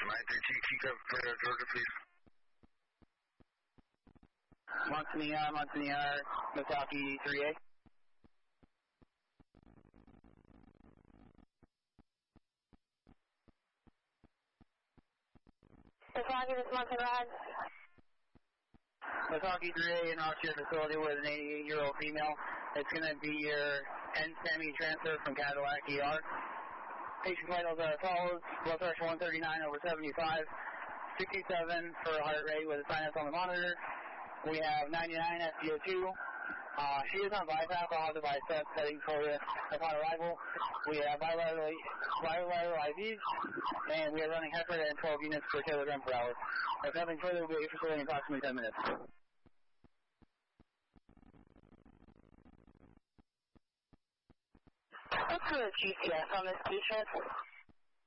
932 cover for Georgia, please. Monsignor, Misaki 3A. Misaki, this is Monsignor. Misaki 3A in Rockshire facility with an 88-year-old female. It's going to be your NSTEMI transfer from Cadillac ER. Patient vitals are as follows: blood pressure 139/75, 67 for heart rate with a sinus on the monitor. We have 99 SpO2. She is on BiPAP. I'll have the bicep settings for you upon arrival. We have bilateral IVs, and we are running heparin at 12 units per kilogram per hour. If nothing further, we'll be at facility in approximately 10 minutes. What's the GPS on this patient?